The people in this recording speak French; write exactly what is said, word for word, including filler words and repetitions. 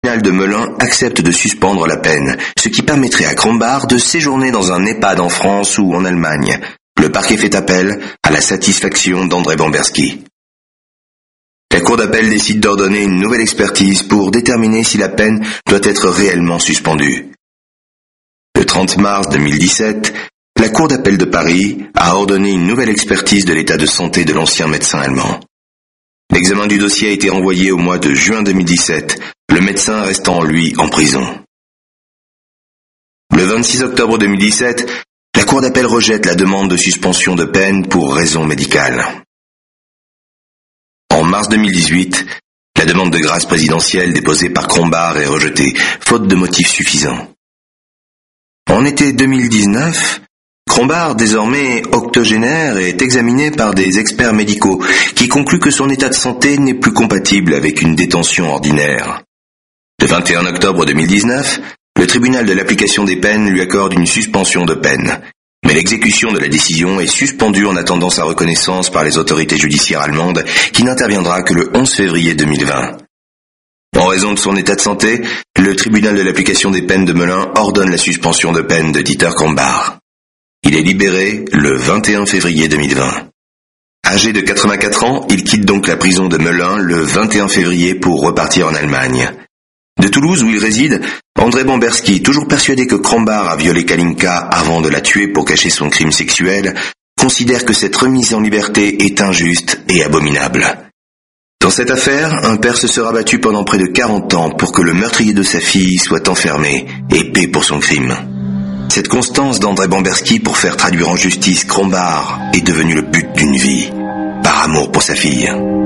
tribunal de Melun accepte de suspendre la peine, ce qui permettrait à Krombacher de séjourner dans un EHPAD en France ou en Allemagne. Le parquet fait appel à la satisfaction d'André Bamberski. La cour d'appel décide d'ordonner une nouvelle expertise pour déterminer si la peine doit être réellement suspendue. Le trente mars deux mille dix-sept, la cour d'appel de Paris a ordonné une nouvelle expertise de l'état de santé de l'ancien médecin allemand. L'examen du dossier a été renvoyé au mois de juin deux mille dix-sept, le médecin restant, lui, en prison. Le vingt-six octobre deux mille dix-sept, la cour d'appel rejette la demande de suspension de peine pour raison médicale. En mars deux mille dix-huit, la demande de grâce présidentielle déposée par Krombacher est rejetée, faute de motifs suffisants. En été deux mille dix-neuf, Krombacher, désormais octogénaire, est examiné par des experts médicaux qui concluent que son état de santé n'est plus compatible avec une détention ordinaire. Le vingt et un octobre deux mille dix-neuf, le tribunal de l'application des peines lui accorde une suspension de peine. Mais l'exécution de la décision est suspendue en attendant sa reconnaissance par les autorités judiciaires allemandes qui n'interviendra que le onze février deux mille vingt. En raison de son état de santé, le tribunal de l'application des peines de Melun ordonne la suspension de peine de Dieter Krombacher. Il est libéré le vingt et un février deux mille vingt. Âgé de quatre-vingt-quatre ans, il quitte donc la prison de Melun le vingt et un février pour repartir en Allemagne. De Toulouse, où il réside, André Bamberski, toujours persuadé que Krombacher a violé Kalinka avant de la tuer pour cacher son crime sexuel, considère que cette remise en liberté est injuste et abominable. Dans cette affaire, un père se sera battu pendant près de quarante ans pour que le meurtrier de sa fille soit enfermé et paie pour son crime. Cette constance d'André Bamberski pour faire traduire en justice Krombacher est devenue le but d'une vie, par amour pour sa fille.